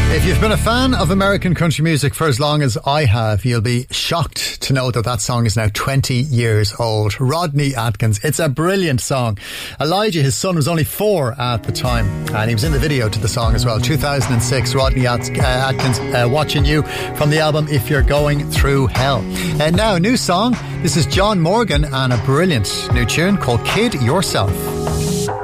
If you've been a fan of American country music for as long as I have, you'll be shocked to know that that song is now 20 years old. Rodney Atkins. It's a brilliant song. Elijah, his son, was only 4 at the time, and he was in the video to the song as well. 2006, Rodney Atkins, Watching You, from the album If You're Going Through Hell. And now, new song. This is John Morgan and a brilliant new tune called Kid Yourself.